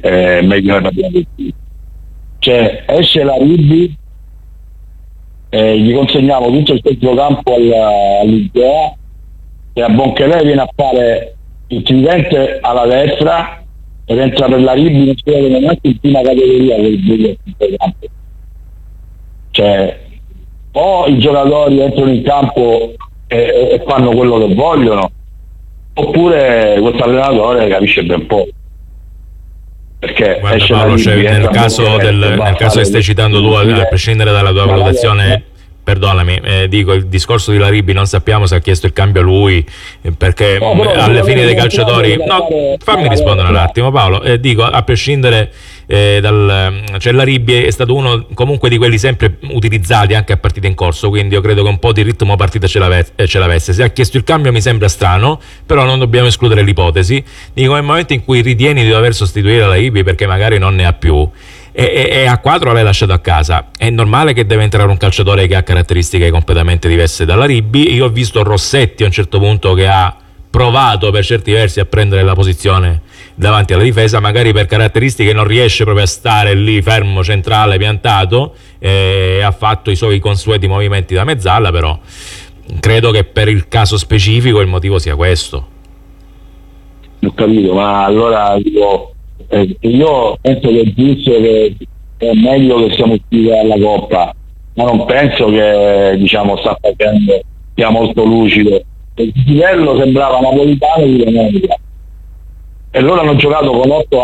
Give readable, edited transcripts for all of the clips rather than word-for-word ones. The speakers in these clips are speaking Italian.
meglio noi abbiamo detto. Cioè esce la Ribbi, gli consegniamo tutto il centrocampo all'Igea, e a Bonchele viene a fare il tridente alla destra ed entra per la Ribbi, non si vede neanche in prima categoria quel centrocampo. Cioè o i giocatori entrano in campo e fanno quello che vogliono, oppure questo allenatore capisce ben poco. Perché guarda Paolo, nel caso che stai citando tu, a prescindere dalla tua valutazione, perdonami, dico, il discorso di Laribbi non sappiamo se ha chiesto il cambio a lui, perché alle fine dei calciatori, fammi rispondere un attimo Paolo, dico, a prescindere cioè Laribbi è stato uno comunque di quelli sempre utilizzati anche a partite in corso, quindi io credo che un po' di ritmo partita ce l'avesse. Se ha chiesto il cambio mi sembra strano, però non dobbiamo escludere l'ipotesi. Dico, nel momento in cui ritieni di dover sostituire Laribbi perché magari non ne ha più, e a 4 l'hai lasciato a casa, è normale che deve entrare un calciatore che ha caratteristiche completamente diverse dalla Ribbi. Io ho visto Rossetti a un certo punto che ha provato per certi versi a prendere la posizione davanti alla difesa, magari per caratteristiche non riesce proprio a stare lì fermo, centrale, piantato, ha fatto i suoi consueti movimenti da mezzala, però credo che per il caso specifico il motivo sia questo. Ho capito, ma allora dico, io penso che è giusto, che è meglio che siamo usciti dalla Coppa, ma non penso che sta facendo sia molto lucido. Il livello sembrava napolitano di domenica e loro hanno giocato con 8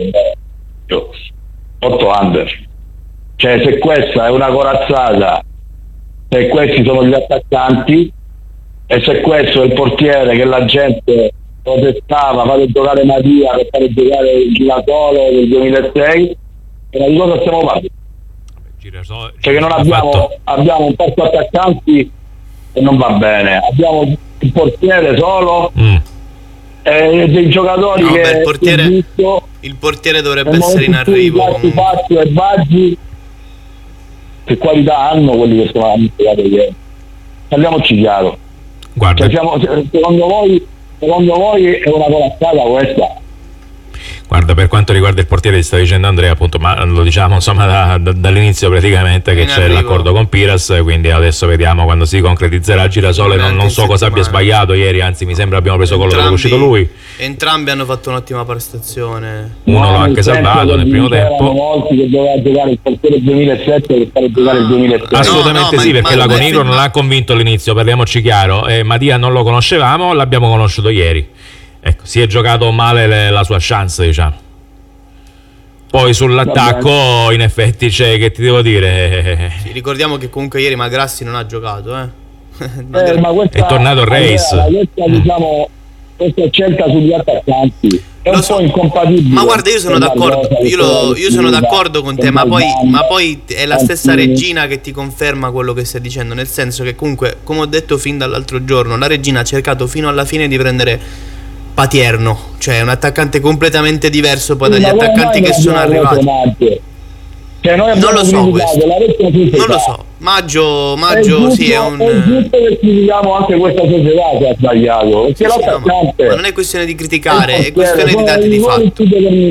under. Cioè, se questa è una corazzata, se questi sono gli attaccanti e se questo è il portiere che la gente protestava, fate giocare Mattia per fare giocare il Girasole del 2006, e di cosa stiamo parlando? Cioè che non abbiamo un po' attaccanti e non va bene, abbiamo il portiere solo e dei giocatori che il portiere dovrebbe essere in arrivo. Fazio e Baggi, che qualità hanno quelli che hanno giocato ieri? Parliamoci chiaro. Guarda, cioè, secondo voi è una corazzata questa? Guarda, per quanto riguarda il portiere ti stava dicendo Andrea, appunto, ma lo diciamo insomma dall'inizio praticamente che c'è l'accordo con Piras, quindi adesso vediamo quando si concretizzerà. Girasole non so cosa abbia sbagliato ieri, anzi mi sembra abbiamo preso quello che è uscito lui. Entrambi hanno fatto un'ottima prestazione. Uno l'ha anche salvato nel primo tempo. Molti che doveva giocare il portiere 2007 per fare giocare il 2006. Assolutamente sì, perché la Conigro non l'ha convinto all'inizio, parliamoci chiaro. Mattia non lo conoscevamo, l'abbiamo conosciuto ieri. Ecco, si è giocato male la sua chance, diciamo. Poi sull'attacco, in effetti, che ti devo dire? Sì, ricordiamo che comunque ieri Magrassi non ha giocato, ma questa, è tornato Reis. Questa scelta sugli attaccanti è un po' incompatibile. Ma guarda, io sono d'accordo, io sono d'accordo con te, ma poi è la stessa Regina che ti conferma quello che stai dicendo, nel senso che comunque, come ho detto fin dall'altro giorno, la Regina ha cercato fino alla fine di prendere Patierno, cioè un attaccante completamente diverso poi dagli attaccanti che sono arrivati. Cioè noi non lo so questo, non lo so. Maggio sì, è un... È giusto che critichiamo anche questa società che ha sbagliato, perché l'attaccante... ma non è questione di criticare, è questione di dati di fatto.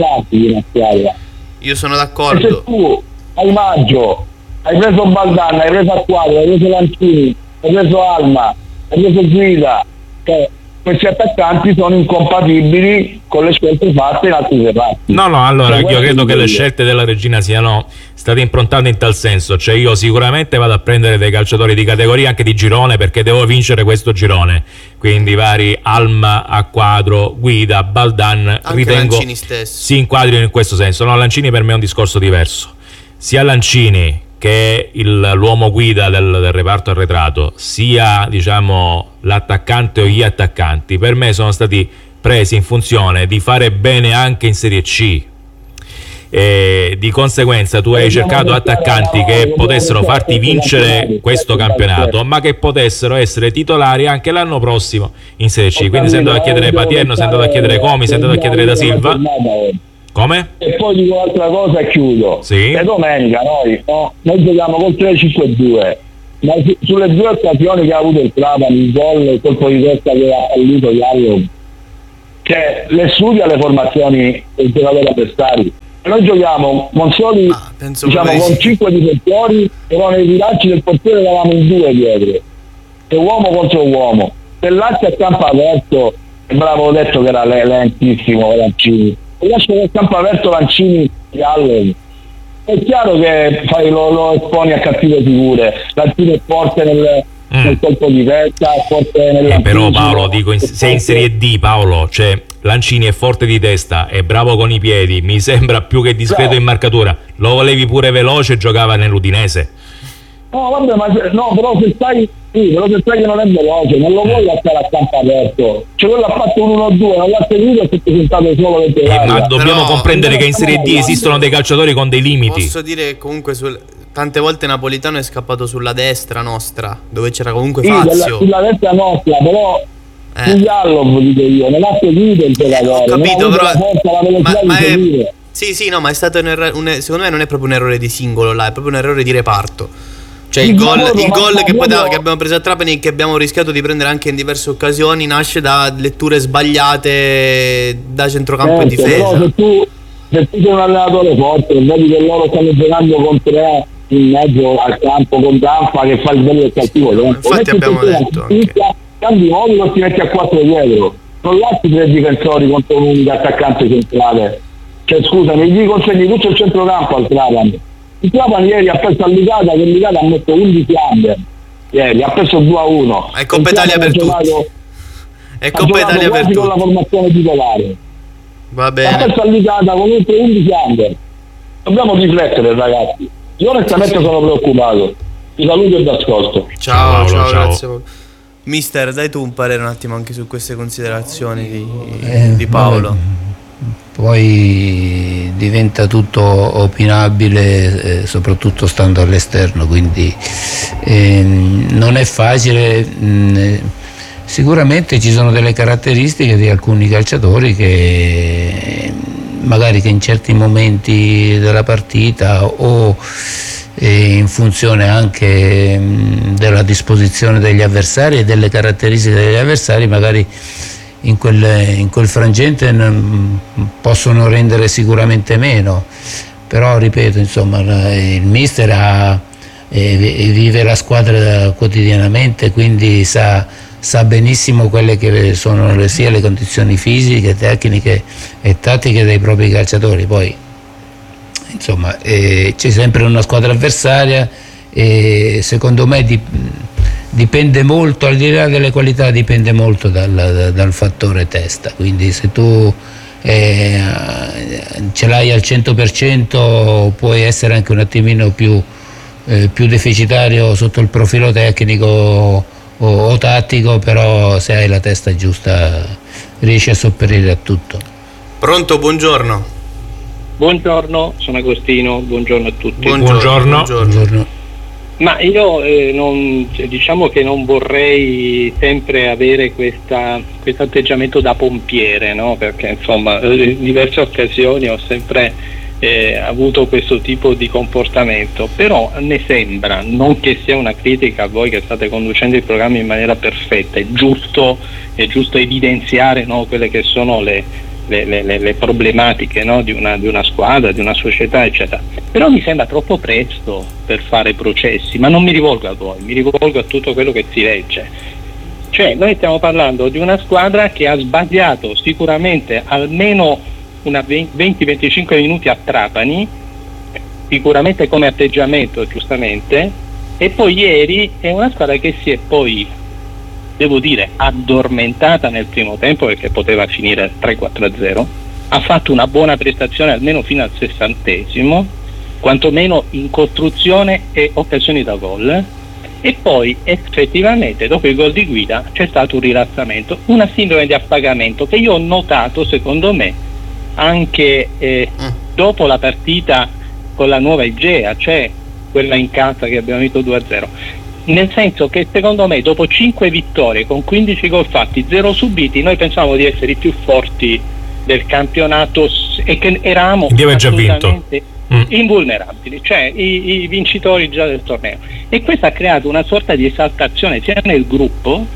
Io sono d'accordo. E se tu hai Maggio, hai preso Baldanna, hai preso Acquadro, hai preso Lancini, hai preso Alma, hai preso Guida, questi attaccanti sono incompatibili con le scelte fatte in altri reparti. No, allora io credo che le scelte della Regina siano state improntate in tal senso, cioè io sicuramente vado a prendere dei calciatori di categoria, anche di girone, perché devo vincere questo girone, quindi vari Alma, Acquadro, Guida, Baldan, anche ritengo Lancini stesso si inquadrino in questo senso. No, Lancini per me è un discorso diverso, sia Lancini che è l'uomo guida del reparto arretrato, sia diciamo l'attaccante o gli attaccanti, per me sono stati presi in funzione di fare bene anche in Serie C, e di conseguenza tu hai cercato attaccanti che potessero farti vincere questo campionato, ma che potessero essere titolari anche l'anno prossimo in Serie C. Quindi sei andato a chiedere Patierno, sei andato a chiedere Comi, sei andato a chiedere Da Silva. Come? E poi dico un'altra cosa e chiudo. Sì. E domenica noi giochiamo col 3-5-2, ma sulle due occasioni che ha avuto il Trapani, il gol, il colpo di testa che ha fallito Iario, Cioè, le studia le formazioni dei giocatori avversari. Noi giochiamo Monzoli diciamo con 5 difensori, però nei rilacci del portiere eravamo in 2 dietro, e uomo contro uomo. Se l'altro a campo aperto, bravo, ho detto che era lentissimo Lancini, e lascio nel campo aperto Lancini e Allen, è chiaro che lo esponi a cattive figure. Lancini è forte nel colpo di testa, è forte nella però Paolo, dico, sei in Serie D, Paolo, cioè Lancini è forte di testa, è bravo con i piedi, mi sembra più che discreto in marcatura. Lo volevi pure veloce, giocava nell'Udinese. No, vabbè, ma però se sai che non è veloce, non lo vuoi lasciare a campo aperto. Cioè quello ha fatto un 1-2, non l'ha seguito e si è presentato solo per ma dobbiamo comprendere che in Serie D esistono dei calciatori con dei limiti. Posso dire comunque tante volte Napolitano è scappato sulla destra nostra, dove c'era comunque Fazio. Sulla destra nostra, però Giallov, dico io, non ha seguito il giocatore. Ho capito, però sì, no, ma è stato secondo me non è proprio un errore di singolo là, è proprio un errore di reparto. Cioè il gol che abbiamo preso a Trapani, che abbiamo rischiato di prendere anche in diverse occasioni, nasce da letture sbagliate da centrocampo e difesa. Però se tu sei un allenatore forte, vedi che loro stanno giocando con 3 in mezzo al campo con Danfa che fa il bello e il cattivo, infatti abbiamo detto cambi modo, ti metti a 4 dietro, non lasci 3 difensori contro un unico attaccante centrale. Cioè scusami, gli consegni tutto il centrocampo al Trapani. Il Trapani ieri ha perso a Ligata, che Ligata ha messo 11 under ieri, ha perso 2-1. È Coppa Italia per tutti, è Coppa Italia per tutti con la formazione titolare. Va bene, ha perso a Ligata con 11 under. Dobbiamo riflettere, ragazzi. Io onestamente sono preoccupato. Ti saluto e ti ascolto. Ciao, grazie. Mister, dai tu un parere un attimo anche su queste considerazioni di Paolo. Vabbè. Poi diventa tutto opinabile, soprattutto stando all'esterno, quindi non è facile. Sicuramente ci sono delle caratteristiche di alcuni calciatori che magari che in certi momenti della partita o in funzione anche della disposizione degli avversari e delle caratteristiche degli avversari magari in quel frangente possono rendere sicuramente meno, però ripeto, insomma, il mister vive la squadra quotidianamente, quindi sa benissimo quelle che sono sia le condizioni fisiche, tecniche e tattiche dei propri calciatori. Poi insomma c'è sempre una squadra avversaria e secondo me dipende molto, al di là delle qualità, dipende molto dal fattore testa. Quindi se tu ce l'hai al 100% puoi essere anche un attimino più deficitario sotto il profilo tecnico o tattico, però se hai la testa giusta riesci a sopperire a tutto. Pronto, buongiorno. Buongiorno, sono Agostino, buongiorno a tutti. Buongiorno. Ma io diciamo che non vorrei sempre avere questo atteggiamento da pompiere, no? Perché insomma in diverse occasioni ho sempre avuto questo tipo di comportamento, però ne sembra, non che sia una critica a voi che state conducendo il programma in maniera perfetta, è giusto evidenziare, no, quelle che sono le problematiche, no, di una squadra, di una società, eccetera. Però mi sembra troppo presto per fare processi, ma non mi rivolgo a voi, mi rivolgo a tutto quello che si legge. Cioè noi stiamo parlando di una squadra che ha sbagliato sicuramente almeno una 20-25 minuti a Trapani, sicuramente come atteggiamento, giustamente, e poi ieri è una squadra che si è poi, devo dire, addormentata nel primo tempo, perché poteva finire 3-4-0, ha fatto una buona prestazione almeno fino al 60°, quantomeno in costruzione e occasioni da gol, e poi effettivamente dopo il gol di Guida c'è stato un rilassamento, una sindrome di appagamento che io ho notato, secondo me, anche dopo la partita con la Nuova Igea, cioè quella in casa che abbiamo vinto 2-0. Nel senso che secondo me dopo 5 vittorie con 15 gol fatti, 0 subiti, noi pensavamo di essere i più forti del campionato e che eravamo assolutamente invulnerabili, cioè i vincitori già del torneo. E questo ha creato una sorta di esaltazione sia nel gruppo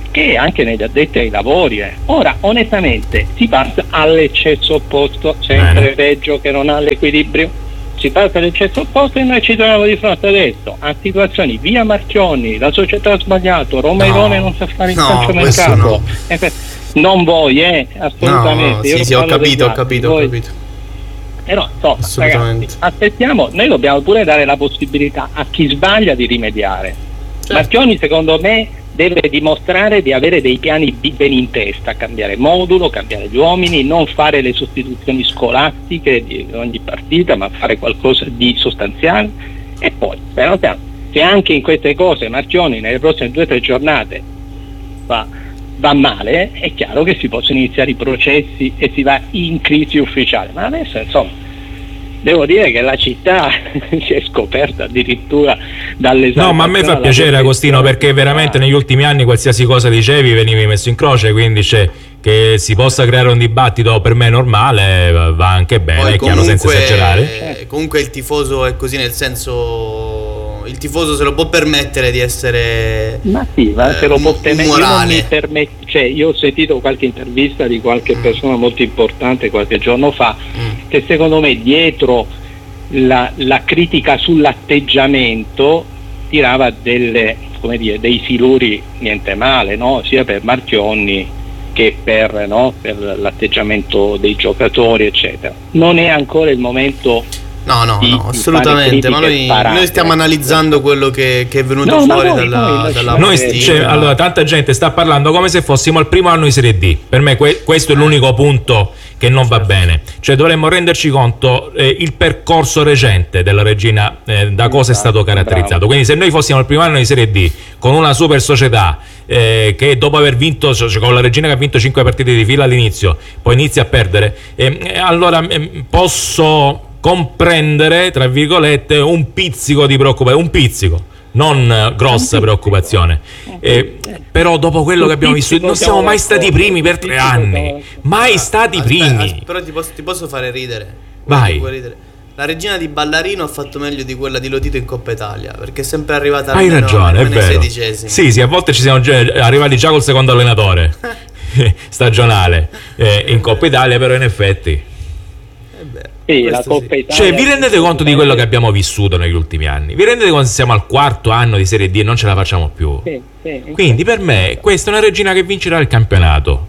che è anche negli addetti ai lavori. Ora, onestamente, si passa all'eccesso opposto, sempre Reggio che non ha l'equilibrio, si passa all'eccesso opposto e noi ci troviamo di fronte adesso a situazioni via Marchionni, la società ha sbagliato, Roma Irone non sa fare il calciomercato. Non voi, assolutamente. No, sì, ho capito. Però ragazzi, aspettiamo, noi dobbiamo pure dare la possibilità a chi sbaglia di rimediare. Certo. Marchionni secondo me deve dimostrare di avere dei piani ben in testa, cambiare modulo, cambiare gli uomini, non fare le sostituzioni scolastiche di ogni partita, ma fare qualcosa di sostanziale. E poi, però, se anche in queste cose Marchionni nelle prossime 2 o 3 giornate va male, è chiaro che si possono iniziare i processi e si va in crisi ufficiale. Ma adesso, insomma, devo dire che la città si è scoperta addirittura dall'esame. No, ma a me fa piacere, Agostino, perché veramente negli ultimi anni qualsiasi cosa dicevi venivi messo in croce, quindi che si possa creare un dibattito per me normale va anche bene. Poi, è chiaro, senza esagerare. Comunque il tifoso è così, nel senso, il tifoso se lo può permettere di essere se lo può permettere. Io ho sentito qualche intervista di qualche persona molto importante qualche giorno fa che secondo me dietro la critica sull'atteggiamento tirava dei siluri niente male, no? Sia per Marchionni che per l'atteggiamento dei giocatori, eccetera. Non è ancora il momento. No, assolutamente, ma noi stiamo analizzando quello che è venuto fuori dalla allora, tanta gente sta parlando come se fossimo al primo anno di Serie D. Per me questo è l'unico punto che non va bene. Cioè dovremmo renderci conto il percorso recente della Regina da cosa è stato caratterizzato. Quindi se noi fossimo al primo anno di Serie D con una super società che dopo aver vinto, con la Regina che ha vinto 5 partite di fila all'inizio, poi inizia a perdere, allora posso comprendere, tra virgolette, un pizzico di preoccupazione, un pizzico, non grossa preoccupazione, però dopo quello che abbiamo vissuto non siamo mai stati primi per 3 anni, mai stati primi. Però ti posso fare ridere. Vai. La Regina di Ballarino ha fatto meglio di quella di Lotito in Coppa Italia, perché è sempre arrivata Hai ragione, è vero. 16esimi. Sì, a volte ci siamo arrivati già col secondo allenatore stagionale in Coppa Italia, però in effetti la Coppa Italia. Cioè, vi rendete conto di quello che abbiamo vissuto negli ultimi anni? Vi rendete conto che siamo al 4º anno di Serie D e non ce la facciamo più? Quindi per me questa è una Regina che vincerà il campionato.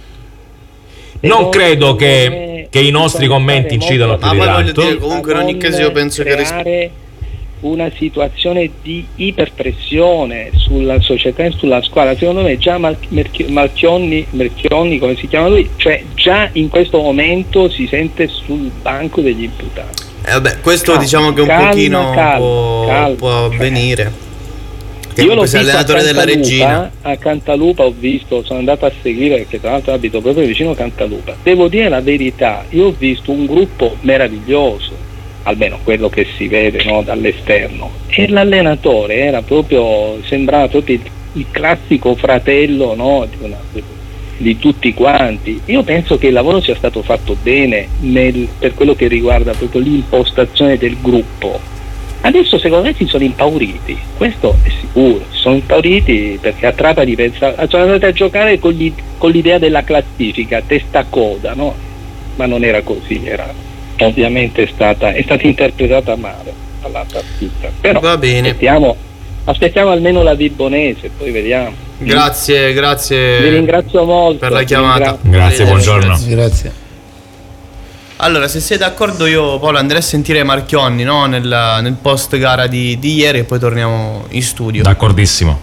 Non credo che i nostri commenti incidano più di tanto. Ma voglio dire, comunque in ogni caso io penso che una situazione di iperpressione sulla società e sulla squadra. Secondo me già Marchionni, come si chiama lui, cioè già in questo momento si sente sul banco degli imputati. Questo diciamo che un pochino può avvenire. Io l'ho visto allenatore della Regina a Cantalupa, sono andato a seguire perché tra l'altro abito proprio vicino a Cantalupa. Devo dire la verità, io ho visto un gruppo meraviglioso, almeno quello che si vede, no, dall'esterno, e l'allenatore sembrava proprio il classico fratello, no, di tutti quanti. Io penso che il lavoro sia stato fatto bene per quello che riguarda proprio l'impostazione del gruppo. Adesso secondo me si sono impauriti, questo è sicuro, si sono impauriti perché a Trapani sono andati a giocare con l'idea della classifica, testa coda, no? Ma non era così, ovviamente è stata interpretata male alla partita. Però va bene. Aspettiamo almeno la Vibonese, poi vediamo. Grazie. Vi ringrazio molto per la chiamata. Grazie, buongiorno. Grazie. Allora, se sei d'accordo io, Paolo, andrei a sentire Marchionni, no? nel post gara di ieri e poi torniamo in studio. D'accordissimo.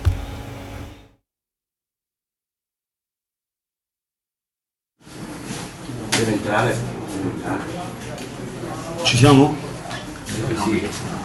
Deve entrare. Ci siamo? Sì.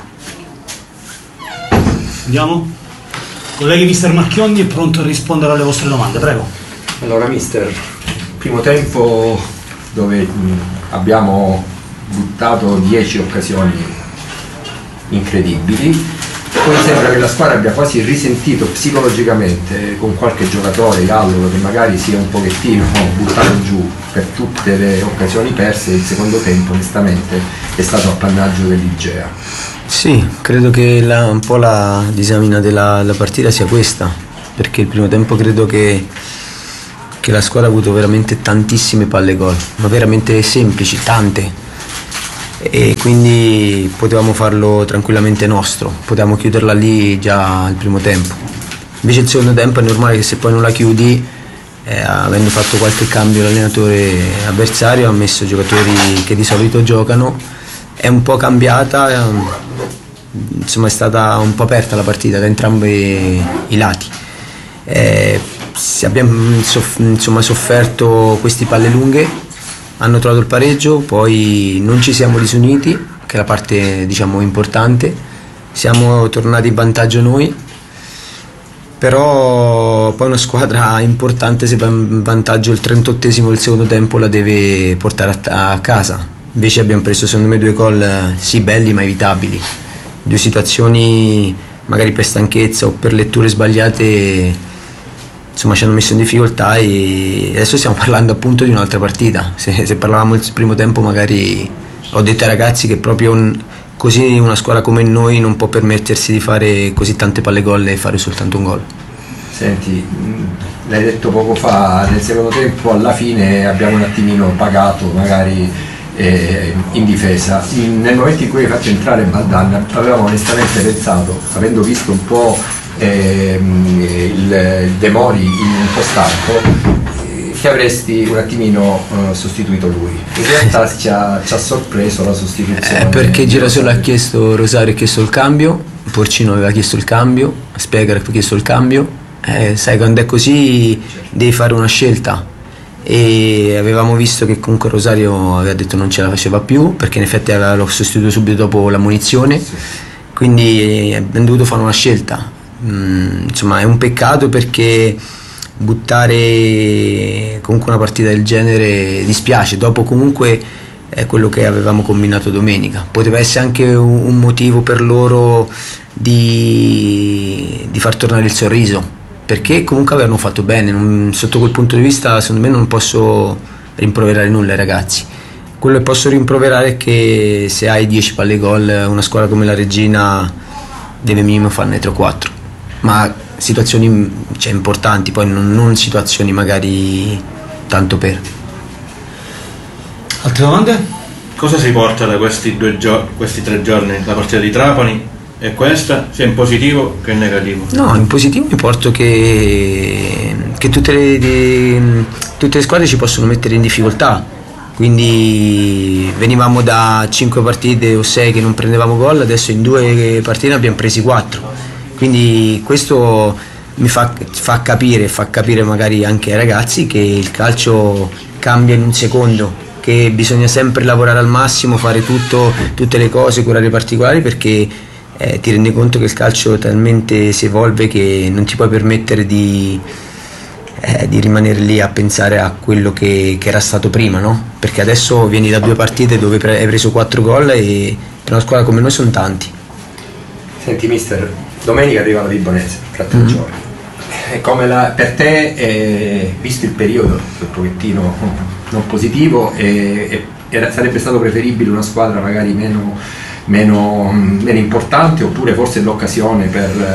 Andiamo? Colleghi, mister Marchionni è pronto a rispondere alle vostre domande, prego. Allora, mister, primo tempo dove abbiamo buttato 10 occasioni incredibili, poi sembra che la squadra abbia quasi risentito psicologicamente con qualche giocatore, Gallo, che magari sia un pochettino buttato giù per tutte le occasioni perse. Il secondo tempo onestamente è stato appannaggio dell'Igea. Sì, credo che un po' la disamina della partita sia questa. perché il primo tempo credo che la squadra ha avuto veramente tantissime palle gol, ma veramente semplici, tante, e quindi potevamo farlo tranquillamente nostro, potevamo chiuderla lì già al primo tempo. Invece il secondo tempo è normale che se poi non la chiudi, avendo fatto qualche cambio l'allenatore avversario ha messo giocatori che di solito giocano, è un po' cambiata, insomma è stata un po' aperta la partita da entrambi i lati. Abbiamo sofferto questi palle lunghe, hanno trovato il pareggio, poi non ci siamo disuniti, che è la parte diciamo importante, siamo tornati in vantaggio noi, però poi una squadra importante se va in vantaggio il 38esimo del secondo tempo la deve portare a casa. Invece abbiamo preso secondo me 2 gol sì belli ma evitabili, 2 situazioni magari per stanchezza o per letture sbagliate, insomma ci hanno messo in difficoltà, e adesso stiamo parlando appunto di un'altra partita. Se parlavamo il primo tempo magari ho detto ai ragazzi che proprio così una squadra come noi non può permettersi di fare così tante palle gol e fare soltanto un gol. Senti, l'hai detto poco fa, nel secondo tempo alla fine abbiamo un attimino pagato magari in difesa. Nel momento in cui hai fatto entrare Baldan avevamo onestamente pensato, avendo visto un po' il De Mori un po' stanco, che avresti un attimino sostituito lui. In realtà ci ha sorpreso la sostituzione. Perché Girasole ha chiesto, Rosario ha chiesto il cambio, Porcino aveva chiesto il cambio, Spegar ha chiesto il cambio, sai quando è così devi fare una scelta, e avevamo visto che comunque Rosario aveva detto non ce la faceva più, perché in effetti l'ho sostituito subito dopo la munizione, quindi abbiamo dovuto fare una scelta. Insomma è un peccato perché buttare comunque una partita del genere dispiace, dopo comunque è quello che avevamo combinato domenica. Poteva essere anche un motivo per loro di far tornare il sorriso, perché comunque avevano fatto bene. Sotto quel punto di vista secondo me non posso rimproverare nulla ai ragazzi. Quello che posso rimproverare è che se hai 10 palle gol, una squadra come la Regina deve minimo farne 3 o 4, ma situazioni importanti, poi non situazioni magari tanto per. Altre domande? Cosa si porta da questi 3 giorni, la partita di Trapani e questa, sia in positivo che in negativo? No, in positivo mi porto che tutte le squadre ci possono mettere in difficoltà, quindi venivamo da 5 partite o 6 che non prendevamo gol, adesso in 2 partite ne abbiamo presi 4, quindi questo mi fa capire magari anche ai ragazzi che il calcio cambia in un secondo, che bisogna sempre lavorare al massimo, fare tutte le cose, curare i particolari, perché ti rendi conto che il calcio talmente si evolve che non ti puoi permettere di rimanere lì a pensare a quello che era stato prima, no? Perché adesso vieni da 2 partite dove hai preso 4 gol e per una squadra come noi sono tanti. Senti mister, domenica arriva la Vibonese tra 3 giorni. Come per te, visto il periodo un pochettino non positivo, sarebbe stato preferibile una squadra magari meno importante, oppure forse l'occasione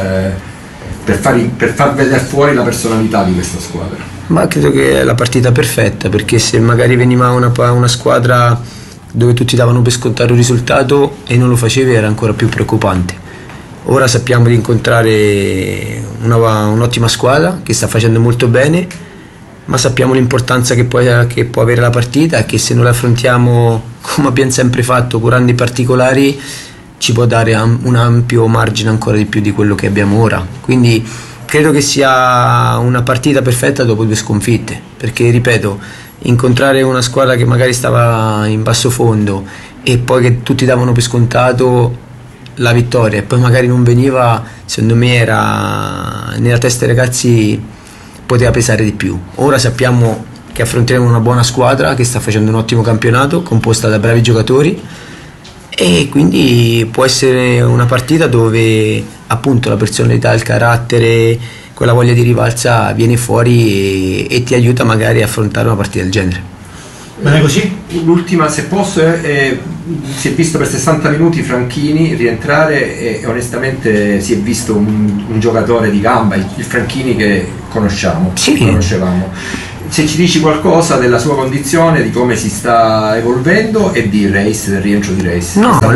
per far vedere fuori la personalità di questa squadra? Ma credo che è la partita perfetta, perché se magari veniva una squadra dove tutti davano per scontato il risultato e non lo facevi era ancora più preoccupante. Ora sappiamo di incontrare un'ottima squadra che sta facendo molto bene, ma sappiamo l'importanza che può avere la partita, e che se noi la affrontiamo come abbiamo sempre fatto, curando i particolari, ci può dare un ampio margine ancora di più di quello che abbiamo ora. Quindi credo che sia una partita perfetta dopo 2 sconfitte, perché ripeto, incontrare una squadra che magari stava in basso fondo e poi che tutti davano per scontato la vittoria e poi magari non veniva, secondo me era nella testa dei ragazzi, poteva pesare di più. Ora sappiamo che affronteremo una buona squadra che sta facendo un ottimo campionato, composta da bravi giocatori, e quindi può essere una partita dove appunto la personalità, il carattere, quella voglia di rivalsa viene fuori e ti aiuta magari a affrontare una partita del genere. Bene così? L'ultima, se posso, si è visto per 60 minuti Franchini rientrare e onestamente si è visto un giocatore di gamba, il Franchini che conoscevamo. Se ci dici qualcosa della sua condizione, di come si sta evolvendo e di Reis, del rientro di Reis.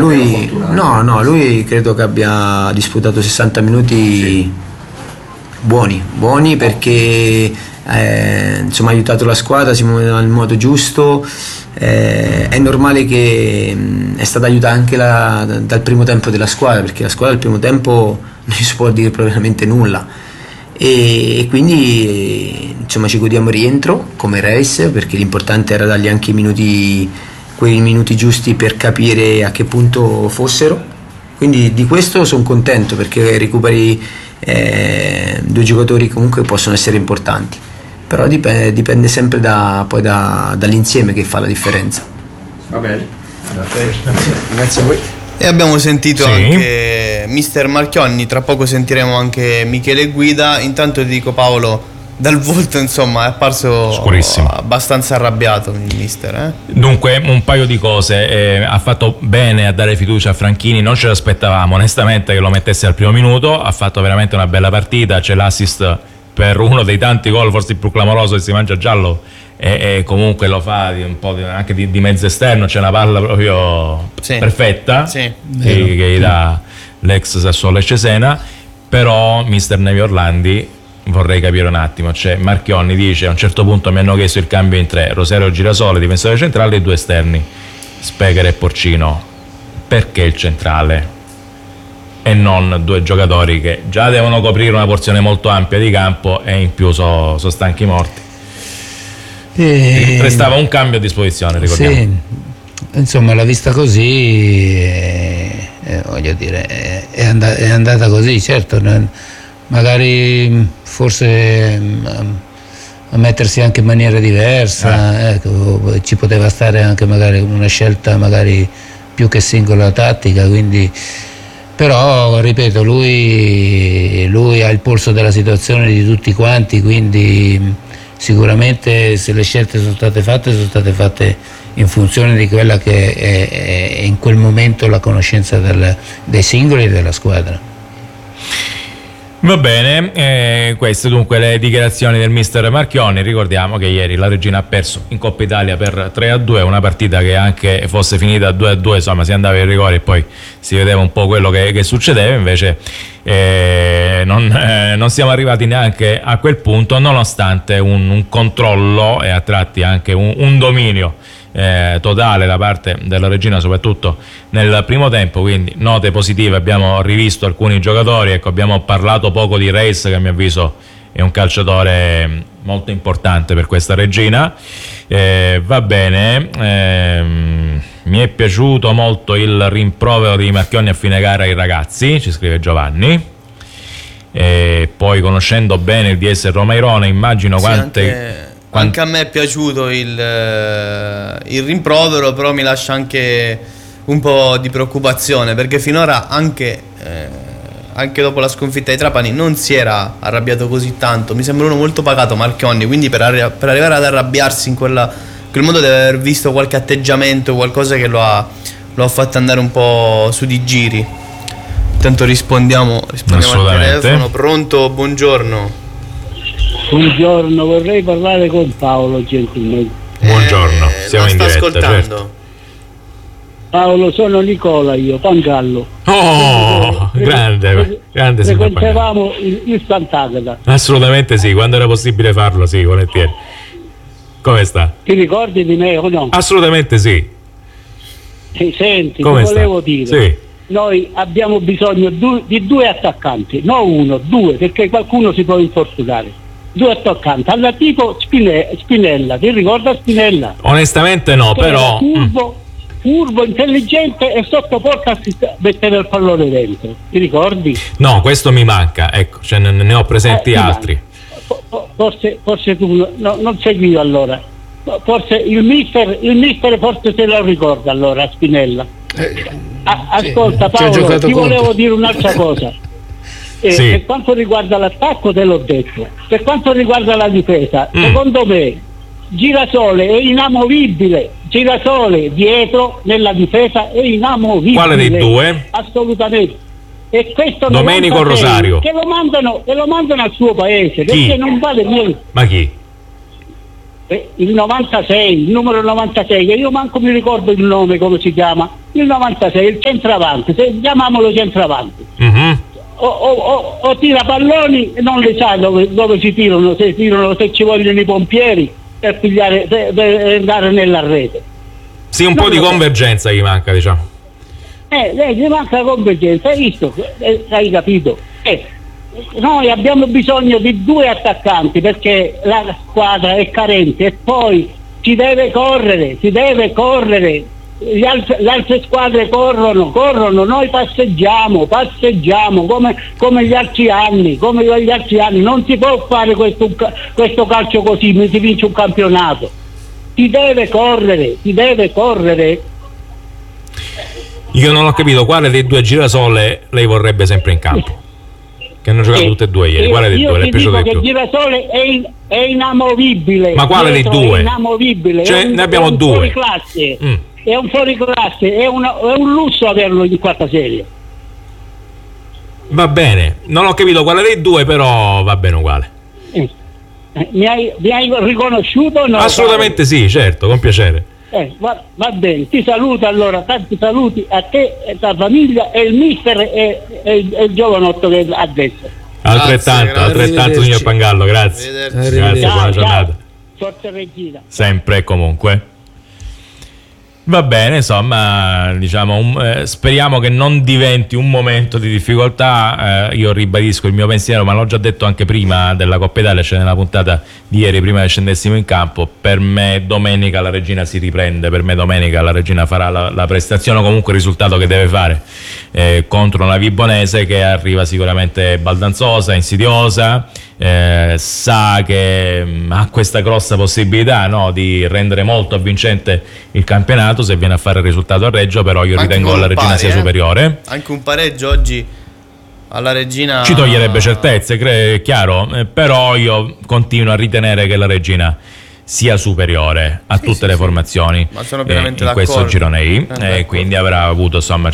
Lui credo che abbia disputato 60 minuti buoni perché insomma ha aiutato la squadra, si muoveva nel modo giusto, è normale che è stata aiutata anche dal primo tempo della squadra, perché la squadra al primo tempo non si può dire praticamente nulla e quindi insomma ci godiamo il rientro come Reis, perché l'importante era dargli anche quei minuti giusti per capire a che punto fossero, quindi di questo sono contento, perché recuperi due giocatori comunque possono essere importanti, però dipende sempre dall'insieme che fa la differenza. Va bene, grazie a voi. E abbiamo sentito anche mister Marchionni, tra poco sentiremo anche Michele Guida. Intanto ti dico, Paolo, dal volto insomma è apparso scurissimo, abbastanza arrabbiato il mister. Dunque un paio di cose, ha fatto bene a dare fiducia a Franchini, non ce l'aspettavamo onestamente che lo mettesse al primo minuto, ha fatto veramente una bella partita, c'è l'assist per uno dei tanti gol forse il più clamoroso che si mangia giallo e comunque lo fa un po' anche di mezzo esterno, c'è una palla proprio perfetta che gli dà l'ex Sassuolo e Cesena. Però mister Nevi Orlandi, vorrei capire un attimo, cioè Marchionni dice a un certo punto mi hanno chiesto il cambio in 3, Rosario Girasole difensore centrale e 2 esterni, Speger e Porcino, perché il centrale e non 2 giocatori che già devono coprire una porzione molto ampia di campo e in più sono stanchi morti? Restava un cambio a disposizione, ricordiamo. Sì, insomma la vista così voglio dire è andata così, certo, magari forse a mettersi anche in maniera diversa, ecco, ci poteva stare anche magari una scelta magari più che singola tattica, quindi però ripeto lui ha il polso della situazione di tutti quanti, quindi sicuramente se le scelte sono state fatte in funzione di quella che è in quel momento la conoscenza dei singoli e della squadra. Va bene, queste dunque le dichiarazioni del mister Marchionni. Ricordiamo che ieri la Regina ha perso in Coppa Italia per 3-2, una partita che anche fosse finita 2-2 insomma si andava ai rigori e poi si vedeva un po' quello che succedeva, invece non siamo arrivati neanche a quel punto, nonostante un controllo e a tratti anche un dominio totale da parte della Regina, soprattutto nel primo tempo, quindi note positive. Abbiamo rivisto alcuni giocatori, ecco, abbiamo parlato poco di Reis, che a mio avviso è un calciatore molto importante per questa Regina. Va bene, mi è piaciuto molto il rimprovero di Marchionni a fine gara ai ragazzi, ci scrive Giovanni. Poi conoscendo bene il DS Roma Irone immagino anche a me è piaciuto il rimprovero, però mi lascia anche un po' di preoccupazione, perché finora anche dopo la sconfitta di Trapani non si era arrabbiato così tanto. Mi sembra uno molto pagato Marchionni, quindi per arrivare ad arrabbiarsi in quel modo deve aver visto qualche atteggiamento, qualcosa che lo ha fatto andare un po' su di giri. Intanto rispondiamo al telefono. Pronto, buongiorno. Buongiorno, vorrei parlare con Paolo gentilmente. Buongiorno, siamo in diretta, ascoltando. certo. Paolo, sono Nicola, io, Pangallo. Oh, grande frequentavamo il Sant'Agata. Assolutamente sì, quando era possibile farlo, sì, volentieri. Come sta? Ti ricordi di me o no? Assolutamente sì. Senti, come ti volevo dire. Sì. Noi abbiamo bisogno di 2 attaccanti, non 1, 2, perché qualcuno si può infortunare. 2 attaccanti, alla tipo Spinella, ti ricorda Spinella? Onestamente no, però curvo, intelligente e sotto porta metteva il pallone dentro, ti ricordi? No, questo mi manca, ecco, cioè ne ho presenti altri. Forse tu non seguivi allora, forse il mister forse se lo ricorda allora Spinella. Ascolta Paolo, ti volevo dire un'altra cosa. Sì. Per quanto riguarda l'attacco te l'ho detto, per quanto riguarda la difesa, secondo me Girasole è inamovibile, Girasole dietro nella difesa è inamovibile. Quale dei due? Assolutamente. E questo Domenico Rosario, che lo mandano al suo paese. Chi? Perché non vale niente. Ma chi? Il 96, il numero 96, che io manco mi ricordo il nome, come si chiama, il 96, il centravanti, chiamiamolo centravanti. O tira palloni e non le sa dove si tirano, se ci vogliono i pompieri per andare nella rete. Sì, un po' di convergenza gli manca, diciamo. Gli manca convergenza, hai visto? Hai capito? Noi abbiamo bisogno di 2 attaccanti perché la squadra è carente e poi si deve correre. Le altre squadre corrono, noi passeggiamo come gli altri anni, non si può fare questo calcio così, si vince un campionato, si deve correre. Io non ho capito quale dei 2 Girasole lei vorrebbe sempre in campo, che hanno giocato tutte e 2 ieri. Quale dei 2 le è piaciuto di più? Girasole è inamovibile. Ma quale dei 2? È inamovibile. Cioè, ne abbiamo 2. È un fuoriclasse, è un lusso averlo in quarta serie. Va bene, non ho capito quale dei 2, però va bene uguale. Mi hai riconosciuto o no? Assolutamente sì, certo, con piacere. Va bene, ti saluto allora, tanti saluti a te e a tua famiglia e il mister e il giovanotto che è a destra. Altrettanto signor Pangallo, grazie. Grazie, buona giornata. Forza Regina. Sempre e comunque. Va bene, insomma, diciamo, speriamo che non diventi un momento di difficoltà. Io ribadisco il mio pensiero, ma l'ho già detto anche prima della Coppa Italia, cioè nella puntata di ieri, prima che scendessimo in campo. Per me domenica la Regina si riprende, per me domenica la Regina farà la prestazione, comunque il risultato che deve fare contro una Vibonese che arriva sicuramente baldanzosa, insidiosa, sa che ha questa grossa possibilità, no, di rendere molto avvincente il campionato se viene a fare il risultato a Reggio, però io ritengo che la Regina sia superiore. Anche un pareggio oggi alla Regina ci toglierebbe certezze, è chiaro, però io continuo a ritenere che la Regina sia superiore a tutte le formazioni. Ma sono pienamente in d'accordo. Questo girone I, quindi avrà avuto, insomma,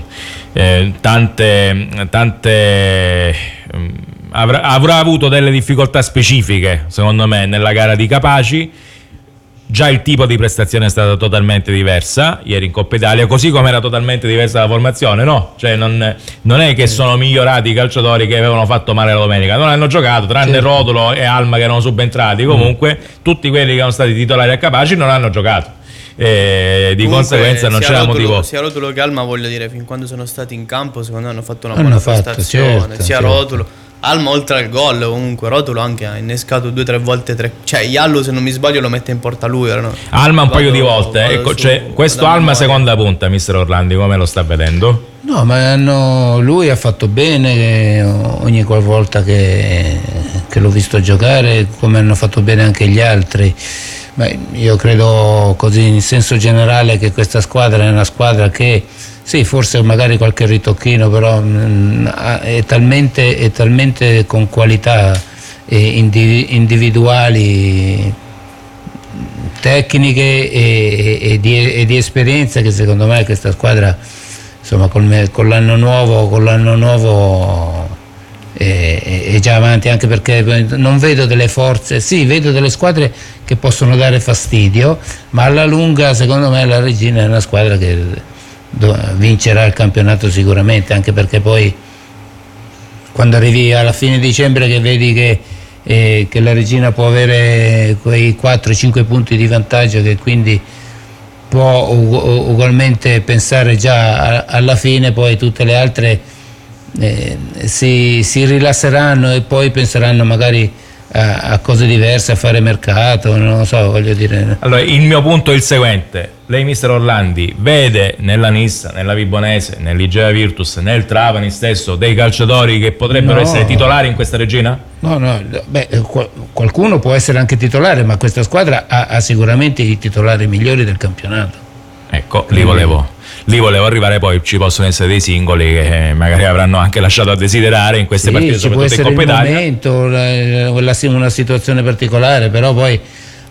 avrà avuto delle difficoltà specifiche, secondo me, nella gara di Capaci. Già il tipo di prestazione è stata totalmente diversa ieri in Coppa Italia, così come era totalmente diversa la formazione, no? Cioè non è che sono migliorati i calciatori che avevano fatto male la domenica, non hanno giocato, tranne Rotolo e Alma che erano subentrati. Comunque tutti quelli che erano stati titolari a Capaci non hanno giocato. Di conseguenza non c'era motivo. Sia Rotolo che Alma, voglio dire, fin quando sono stati in campo, secondo me hanno fatto una buona prestazione. Sia Rotolo, Alma oltre al gol, comunque Rotolo anche ha innescato 2 o 3 volte, cioè Iallo, se non mi sbaglio, lo mette in porta lui, no? Alma un paio di volte, ecco, cioè, questo Alma seconda punta, mister Orlandi, come lo sta vedendo? No, ma lui ha fatto bene ogni qualvolta che l'ho visto giocare, come hanno fatto bene anche gli altri. Ma io credo così in senso generale che questa squadra è una squadra che sì, forse magari qualche ritocchino, però è talmente con qualità individuali, tecniche e di esperienza, che secondo me questa squadra, insomma, con l'anno nuovo è già avanti, anche perché non vedo delle forze, sì, vedo delle squadre che possono dare fastidio, ma alla lunga secondo me la Regina è una squadra che vincerà il campionato sicuramente, anche perché poi quando arrivi alla fine dicembre che vedi che la Regina può avere quei 4-5 punti di vantaggio, che quindi può ugualmente pensare già alla fine, poi tutte le altre si rilasseranno e poi penseranno magari a cose diverse, a fare mercato, non lo so, voglio dire. Allora, il mio punto è il seguente: lei, mister Orlandi, vede nella Nissa, nella Vibonese, nell'Igea Virtus, nel Trapani stesso dei calciatori che potrebbero essere titolari in questa Regina? No, qualcuno può essere anche titolare, ma questa squadra ha sicuramente i titolari migliori del campionato. Ecco, lì volevo arrivare. Poi ci possono essere dei singoli che magari avranno anche lasciato a desiderare in queste partite, soprattutto in Coppa Italia. Ci può essere il momento, una situazione particolare, però poi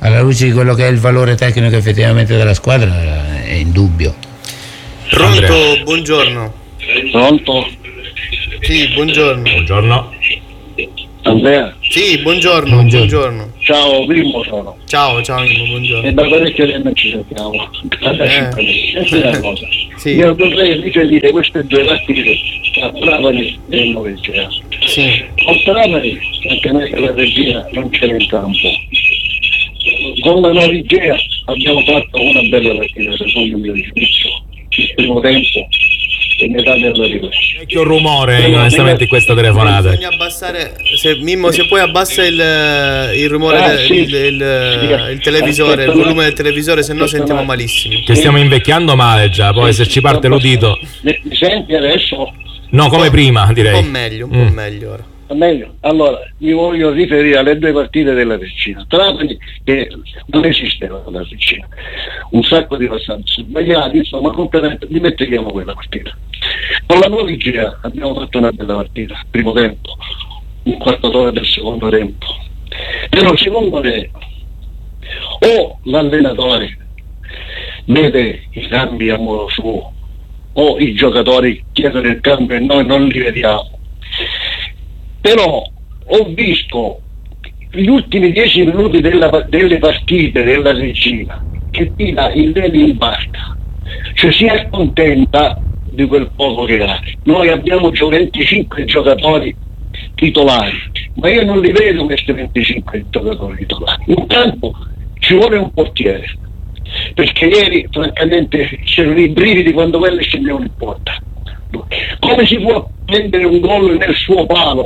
alla luce di quello che è il valore tecnico effettivamente della squadra è indubbio. Pronto, buongiorno. Pronto? Sì, buongiorno. Buongiorno. Andrea? Sì, buongiorno. Ciao, Mimmo sono. Ciao Mimmo, buongiorno. E da parecchio tempo ci sentiamo. Questa è la cosa. Sì. Io dovrei riferire queste due partite a Trapani e Novegea. Sì. Con Trapani, anche noi per la regina non c'era in campo. Con la Novegea abbiamo fatto una bella partita, secondo il mio giudizio. Il primo tempo e metà della ripresa. Vecchio rumore, onestamente, in questa telefonata. Bisogna abbassare, Mimmo, se puoi abbassa il rumore il televisore, il volume del televisore, se no sentiamo malissimo. Che stiamo invecchiando male già, poi se ci parte l'udito. Mi senti adesso? No, come prima, direi. Un po' meglio ora. Meglio. Allora, mi voglio riferire alle due partite della Regina. Trapani, che non esisteva la Regina, un sacco di passaggi sbagliati, insomma, completamente dimentichiamo quella partita. Con la Novegea abbiamo fatto una bella partita, primo tempo, un quarto d'ora del secondo tempo. Però secondo me o l'allenatore vede i cambi a modo suo, o i giocatori chiedono il cambio e noi non li vediamo. Però ho visto gli ultimi 10 minuti delle partite della Regina che tira il dedo in barca, cioè si accontenta di quel poco che ha. Noi abbiamo 25 giocatori titolari, ma io non li vedo questi 25 giocatori titolari. Intanto ci vuole un portiere, perché ieri francamente c'erano i brividi quando quelli scendevano in porta. Come si può prendere un gol nel suo palo?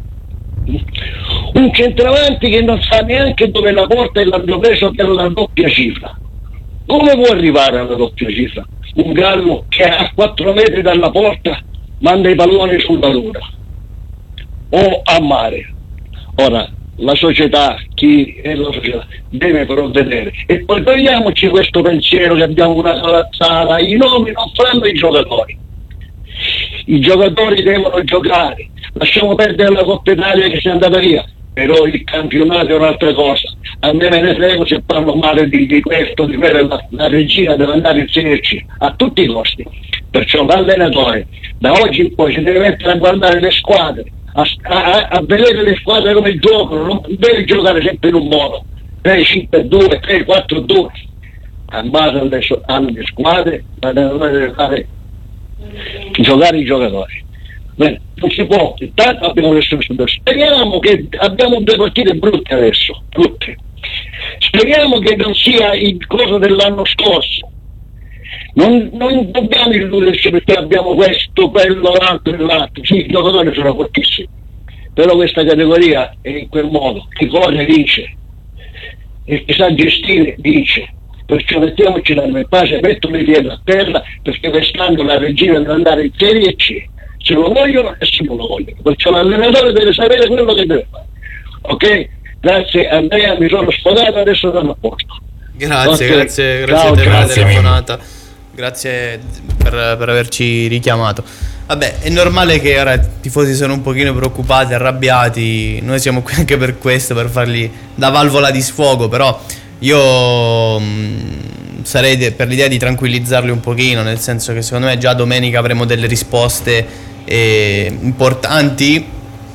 Un centravanti che non sa neanche dove la porta e l'hanno preso per la doppia cifra. Come può arrivare alla doppia cifra? Un Gallo che a 4 metri dalla porta manda i palloni sulla luna o a mare. Ora la società, chi è la società, deve provvedere. E poi togliamoci questo pensiero che abbiamo una corazzata, i nomi non fanno i giocatori. I giocatori devono giocare, lasciamo perdere la Coppa Italia che si è andata via, però il campionato è un'altra cosa. A me ne frego se parlo male di questo, di quello. La Regina deve andare in Serie C a tutti i costi, perciò l'allenatore da oggi in poi si deve mettere a guardare le squadre, a vedere le squadre come giocano, non deve giocare sempre in un modo 3-5-2, 3-4-2, a base alle squadre l'allenatore deve fare giocare i giocatori. Bene, non si può, intanto abbiamo messo speriamo che abbiamo due partite brutte adesso, brutte. Speriamo che non sia il coso dell'anno scorso. Non dobbiamo illuderci perché abbiamo questo, quello, l'altro e l'altro. Sì, i giocatori sono fortissimi, però questa categoria è in quel modo, chi corre vince e chi sa gestire vince. Perciò mettiamoci l'anima in pace, mettono i piedi a terra, perché quest'anno la Regina deve andare in Serie C, se lo vogliono e se non lo vogliono, perciò l'allenatore deve sapere quello che deve fare. Ok? Grazie Andrea, mi sono sfogato, adesso sono a posto. Grazie, okay. grazie per la telefonata, grazie per averci richiamato. Vabbè, è normale che ora i tifosi sono un pochino preoccupati, arrabbiati, noi siamo qui anche per questo, per fargli da valvola di sfogo, però io sarei per l'idea di tranquillizzarli un pochino, nel senso che secondo me già domenica avremo delle risposte importanti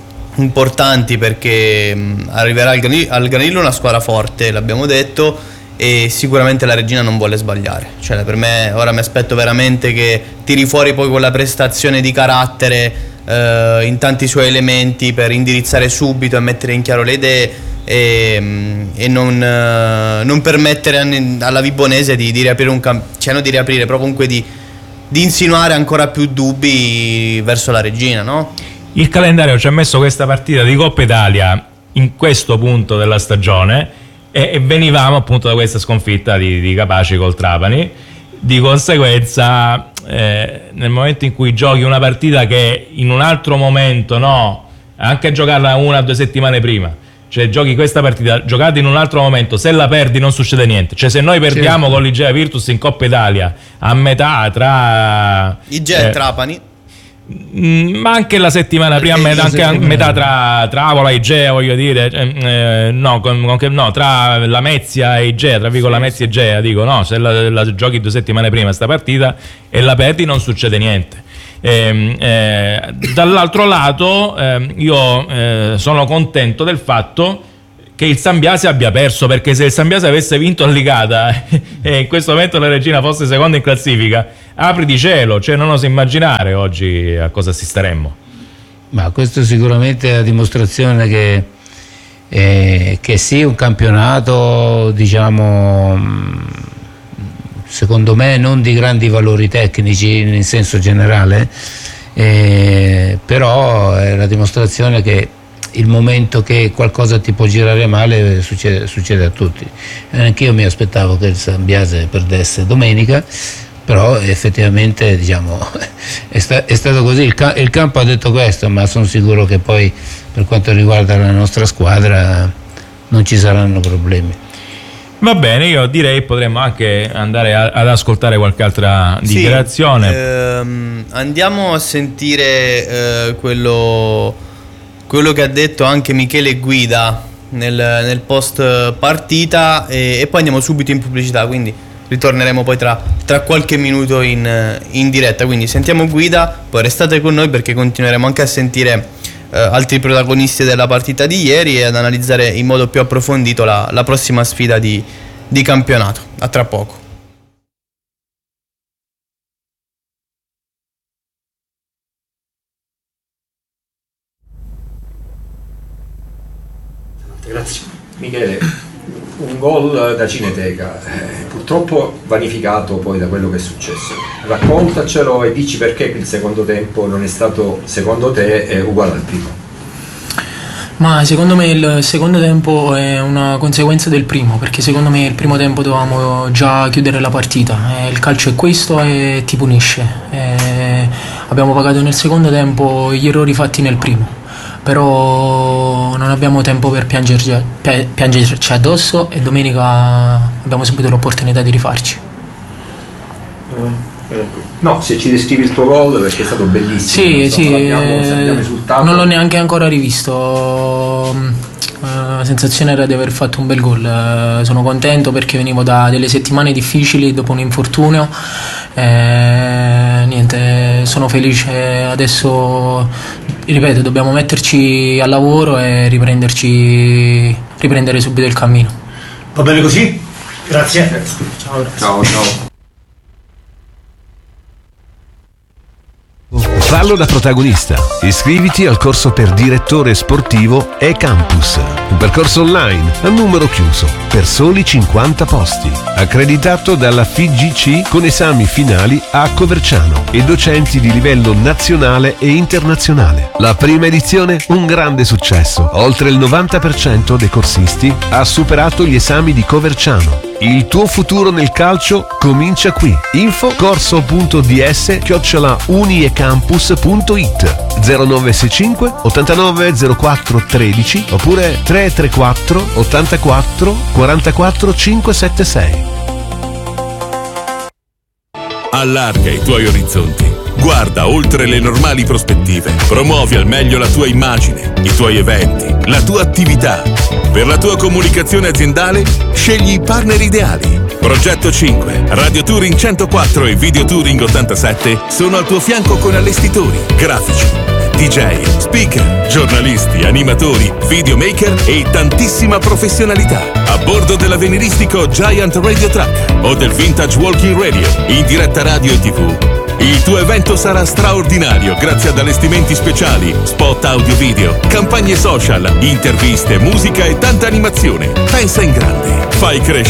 perché arriverà al Granillo una squadra forte, l'abbiamo detto, e sicuramente la Regina non vuole sbagliare. Cioè, per me ora mi aspetto veramente che tiri fuori poi quella prestazione di carattere in tanti suoi elementi per indirizzare subito e mettere in chiaro le idee e non permettere alla Vibonese di riaprire cioè non di riaprire, però comunque di insinuare ancora più dubbi verso la Regina, no? Il calendario ci ha messo questa partita di Coppa Italia in questo punto della stagione e venivamo appunto da questa sconfitta di Capaci col Trapani. Di conseguenza nel momento in cui giochi una partita che in un altro momento, no, anche giocarla 1 o 2 settimane prima, cioè giochi questa partita giocata in un altro momento, se la perdi non succede niente. Cioè se noi perdiamo con l'Igea Virtus in Coppa Italia a metà tra Igea e Trapani, Ma anche la settimana prima, anche a metà tra Avola e Igea, voglio dire, tra Lamezia e Igea, tra Vico Lamezia e Igea, dico, no, se la giochi 2 settimane prima sta partita e la perdi non succede niente. Dall'altro lato io sono contento del fatto che il Sambiase abbia perso, perché se il Sambiase avesse vinto a Licata e in questo momento la Regina fosse seconda in classifica, apri di cielo, cioè non oso immaginare oggi a cosa assisteremmo. Ma questo sicuramente è la dimostrazione che sì, un campionato, diciamo, secondo me non di grandi valori tecnici in senso generale, però è la dimostrazione che il momento che qualcosa ti può girare male succede a tutti. Anch'io mi aspettavo che il Sambiase perdesse domenica, però effettivamente, diciamo, è stato così. Il campo ha detto questo, ma sono sicuro che poi per quanto riguarda la nostra squadra non ci saranno problemi. Va bene, io direi potremmo anche andare ad ascoltare qualche altra dichiarazione. Andiamo a sentire quello che ha detto anche Michele Guida nel post partita e poi andiamo subito in pubblicità, quindi ritorneremo poi tra qualche minuto in diretta, quindi sentiamo Guida, poi restate con noi perché continueremo anche a sentire altri protagonisti della partita di ieri e ad analizzare in modo più approfondito la prossima sfida di campionato. A tra poco. Grazie. Michele, un gol da cineteca, purtroppo vanificato poi da quello che è successo. Raccontacelo e dici perché il secondo tempo non è stato, secondo te, uguale al primo. Ma secondo me il secondo tempo è una conseguenza del primo, perché secondo me il primo tempo dovevamo già chiudere la partita. Il calcio è questo e ti punisce. Abbiamo pagato nel secondo tempo gli errori fatti nel primo. Però non abbiamo tempo per piangerci addosso e domenica abbiamo subito l'opportunità di rifarci. No, se ci descrivi il tuo gol, perché è stato bellissimo. Sì, non l'ho neanche ancora rivisto. La sensazione era di aver fatto un bel gol. Sono contento perché venivo da delle settimane difficili dopo un infortunio. Niente, sono felice adesso. Ripeto, dobbiamo metterci al lavoro e riprendere subito il cammino. Va bene così? Grazie. Ciao. Fallo da protagonista. Iscriviti al corso per direttore sportivo eCampus, un percorso online a numero chiuso per soli 50 posti, accreditato dalla FIGC con esami finali a Coverciano e docenti di livello nazionale e internazionale. La prima edizione un grande successo, oltre il 90% dei corsisti ha superato gli esami di Coverciano. Il tuo futuro nel calcio comincia qui. Info corso.ds@uniecampus.it 0965 89 04 13 oppure 334 84 44 576. Allarga i tuoi orizzonti. Guarda oltre le normali prospettive. Promuovi al meglio la tua immagine, i tuoi eventi, la tua attività. Per la tua comunicazione aziendale, scegli i partner ideali. Progetto 5, Radio Touring 104 e Video Touring 87 sono al tuo fianco con allestitori, grafici, DJ, speaker, giornalisti, animatori, videomaker e tantissima professionalità. A bordo dell'avveniristico Giant Radio Truck o del Vintage Walking Radio, in diretta radio e TV. Il tuo evento sarà straordinario grazie ad allestimenti speciali, spot audio-video, campagne social, interviste, musica e tanta animazione. Pensa in grande. Fai crescere